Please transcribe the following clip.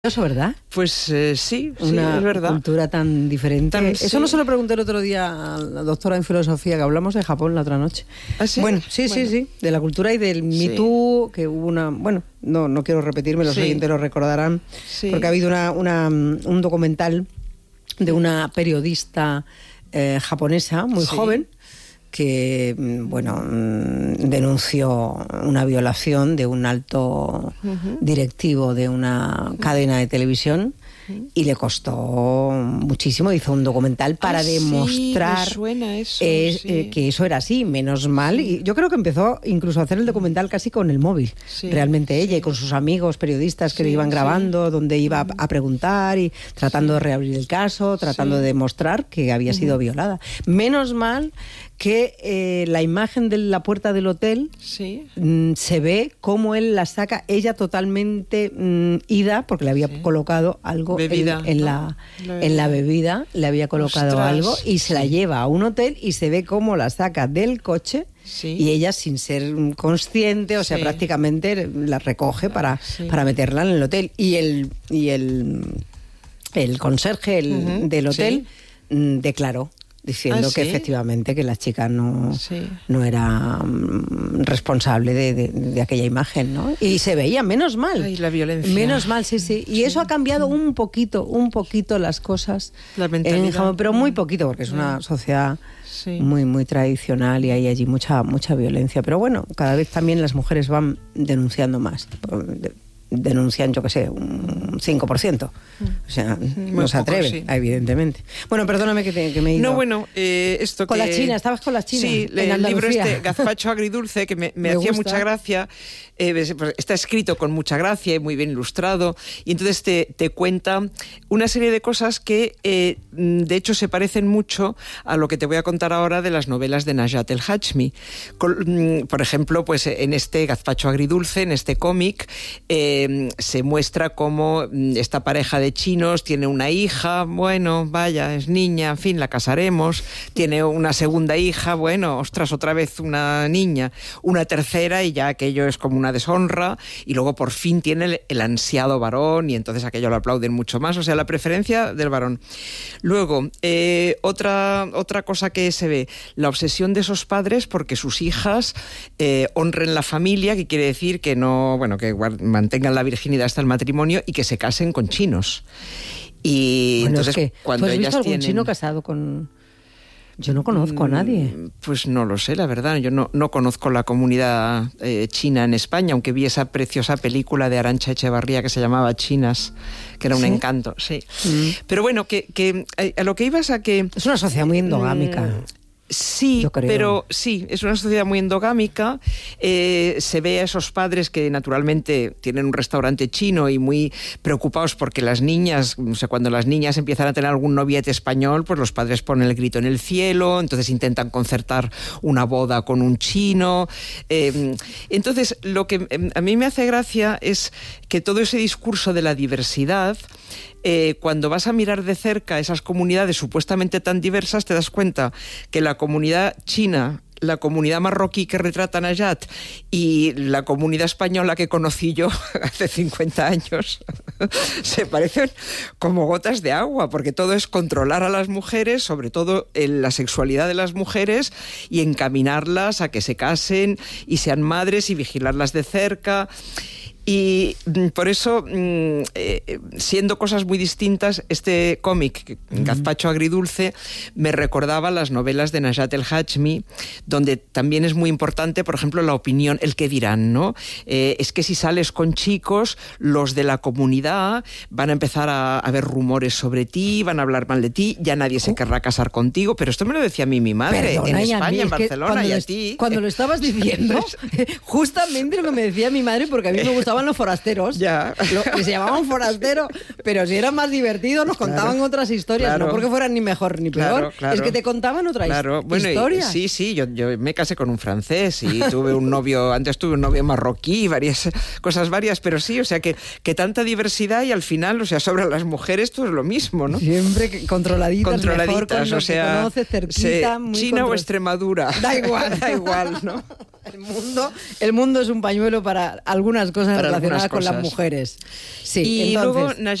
Eso, ¿verdad? Pues sí, Una es verdad. cultura tan diferente. Sí. Eso no se lo pregunté el otro día a la doctora en filosofía, que hablamos de Japón la otra noche. ¿Ah, sí? Bueno, sí, de la cultura y del Me Too, que hubo una... Bueno, no quiero repetirme, los oyentes lo recordarán, porque ha habido un documental de una periodista japonesa muy joven, que denunció una violación de un alto directivo de una cadena de televisión y le costó muchísimo. Hizo un documental para demostrar que eso era así, menos mal. Y yo creo que empezó incluso a hacer el documental casi con el móvil, realmente ella, y con sus amigos periodistas que le iban grabando, donde iba a preguntar y tratando de reabrir el caso, tratando de demostrar que había sido violada. Menos mal que la imagen de la puerta del hotel se ve cómo él la saca, ella totalmente ida, porque le había colocado algo en la bebida, le había colocado algo y se la lleva a un hotel y se ve cómo la saca del coche y ella, sin ser consciente, o sea, prácticamente la recoge para meterla en el hotel. Y el conserje del hotel declaró, diciendo que efectivamente que la chica no era responsable de aquella imagen, ¿no? Y se veía, menos mal. Ay, la violencia. Menos mal, sí. Y eso ha cambiado un poquito las cosas. La mentalidad. En Japón, pero muy poquito, porque es una sociedad muy, muy tradicional y hay allí mucha violencia. Pero bueno, cada vez también las mujeres van denunciando más. Denuncian, yo qué sé, un 5%. O sea, no se atreven, evidentemente. Bueno, perdóname que me he ido. No, bueno, esto con que... las chinas, estabas con las chinas. Sí, el libro Gazpacho Agridulce, que me hacía mucha gracia. Está escrito con mucha gracia y muy bien ilustrado. Y entonces te cuenta una serie de cosas que, de hecho, se parecen mucho a lo que te voy a contar ahora de las novelas de Najat El Hachmi. Por ejemplo, pues en este Gazpacho Agridulce, en este cómic, se muestra cómo esta pareja de chinos tiene una hija, bueno, vaya, es niña, en fin, la casaremos, tiene una segunda hija, bueno, ostras, otra vez una niña, una tercera y ya aquello es como una deshonra, y luego por fin tiene el ansiado varón y entonces aquello lo aplauden mucho más, o sea, la preferencia del varón. Luego, otra cosa que se ve, la obsesión de esos padres porque sus hijas honren la familia, que quiere decir que no, bueno, que mantengan la virginidad hasta el matrimonio y que se casen con chinos. Y bueno, entonces, es que, cuando ¿tú has visto algún chino casado con...? Yo no conozco a nadie. Pues no lo sé, la verdad. Yo no conozco la comunidad china en España, aunque vi esa preciosa película de Arantxa Echevarría que se llamaba Chinas, que era un encanto, Pero bueno, que a lo que ibas a que... Es una sociedad muy endogámica. Sí, pero sí, es una sociedad muy endogámica. Se ve a esos padres que naturalmente tienen un restaurante chino y muy preocupados porque las niñas, o sea, cuando las niñas empiezan a tener algún noviete español, pues los padres ponen el grito en el cielo, entonces intentan concertar una boda con un chino. Entonces, lo que a mí me hace gracia es que todo ese discurso de la diversidad, cuando vas a mirar de cerca esas comunidades supuestamente tan diversas, te das cuenta que la comunidad china, la comunidad marroquí que retrata Najat y la comunidad española que conocí yo hace 50 años se parecen como gotas de agua, porque todo es controlar a las mujeres, sobre todo en la sexualidad de las mujeres, y encaminarlas a que se casen y sean madres y vigilarlas de cerca. Y por eso, siendo cosas muy distintas, este cómic, Gazpacho Agridulce, me recordaba las novelas de Najat El Hachmi, donde también es muy importante, por ejemplo, la opinión, el qué dirán, ¿no? Es que si sales con chicos, los de la comunidad van a empezar a ver rumores sobre ti, van a hablar mal de ti, ya nadie se querrá casar contigo. Pero esto me lo decía a mí mi madre, en España, en Barcelona, y a ti. Cuando lo estabas diciendo, justamente lo que me decía mi madre, porque a mí me gustaba los forasteros, que se llamaban forasteros, pero si eran más divertidos nos contaban otras historias, no porque fueran ni mejor ni peor, es que te contaban otra historia. Sí, yo me casé con un francés y tuve un novio, antes tuve un novio marroquí, cosas varias, pero sí, o sea que tanta diversidad y al final, o sea, sobre las mujeres todo es lo mismo, ¿no? Siempre controladitas mejor, con o sea, que conoces, cerquita, muy China o Extremadura. Da igual, ¿no? El mundo es un pañuelo para algunas cosas relacionadas con las mujeres. Sí, y entonces, luego